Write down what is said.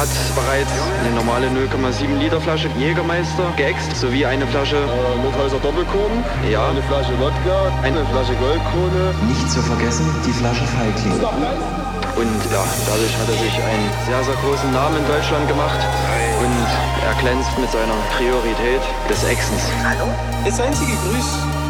hat bereits eine normale 0,7 Liter Flasche Jägermeister geäxt, sowie eine Flasche Nordhäuser Doppelkorn, ja, eine Flasche Wodka, eine Flasche Goldkrone. Nicht zu vergessen die Flasche Feigling. Und ja, dadurch hat er sich einen sehr, sehr großen Namen in Deutschland gemacht und er glänzt mit seiner Priorität des Ächsens. Das einzige Grüß